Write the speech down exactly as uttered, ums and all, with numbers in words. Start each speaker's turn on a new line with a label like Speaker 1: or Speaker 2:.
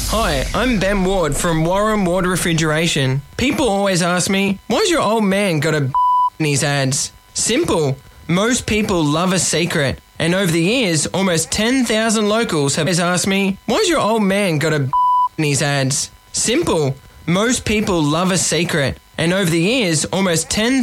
Speaker 1: Hi, I'm Ben Ward from Warren Ward Refrigeration. People always ask me, why's your old man got a in his ads? Simple. Most people love a secret. And over the years, almost ten thousand locals have asked me, why's your old man got a in his ads? Simple. Most people love a secret. And over the years, almost ten